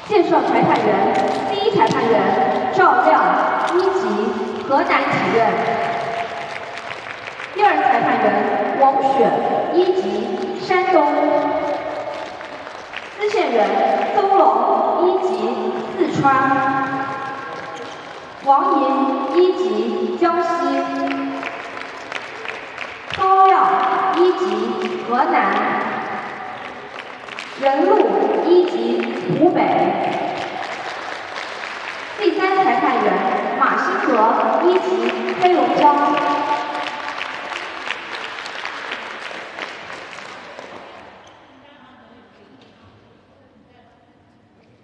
介绍裁判员：第一裁判员赵亮，一级，河南体院；第二裁判员王选，一级，山东；司线员邹龙，一级，四川；王莹，一级，江西；高亮，一级，河南；任璐，一级，湖北。第三裁判员